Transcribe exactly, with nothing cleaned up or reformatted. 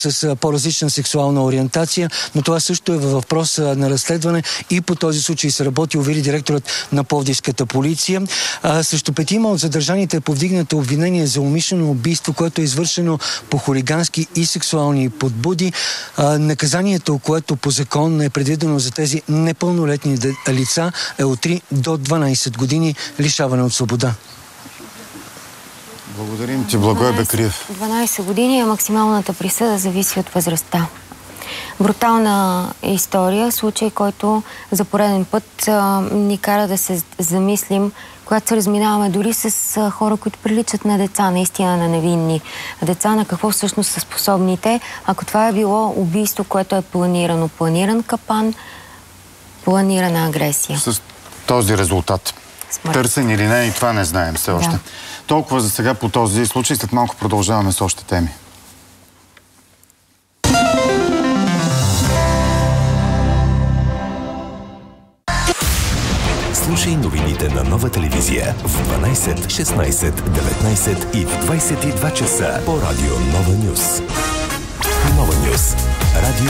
с по-различна сексуална ориентация, но това също е във въпрос на разследване и по този случай се работи, увери директорът на Пловдивската полиция. А, срещу петима от задържаните е повдигнато обвинение за умишлено убийство, което е извършено по хулигански и сексуални подбуди. А, наказанието, което по закон е предвидено за тези непълнолетни лица, е от три до дванайсет години лишаване от свобода. Благодарим ти, Благой Бекриев. дванайсет години е максималната присъда, зависи от възрастта. Брутална история, случай, който за пореден път а, ни кара да се замислим, когато се разминаваме дори с а, хора, които приличат на деца, наистина на невинни деца, на какво всъщност са способните. Ако това е било убийство, което е планирано, планиран капан, планирана агресия. С този резултат. Смърт. Търсен или не, и това не знаем все още. Да. Толкова за сега по този случай. След малко продължаваме с още теми. Слушай новините на Нова телевизия в дванайсет, шестнайсет, деветнайсет и в двайсет и два часа по радио Нова Нюс. Нова Нюс. Радио